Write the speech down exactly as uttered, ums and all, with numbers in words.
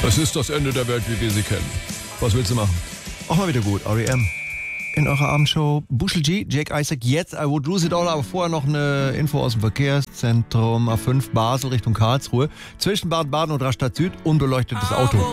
Es ist das Ende der Welt, wie wir sie kennen. Was willst du machen? Auch mal wieder gut, R E M. In eurer Abendshow Bushel G, Jake Isaac, jetzt I Would Lose It All, aber vorher noch eine Info aus dem Verkehrszentrum A fünf Basel Richtung Karlsruhe. Zwischen Baden-Baden und Rastatt Süd, unbeleuchtetes Auto.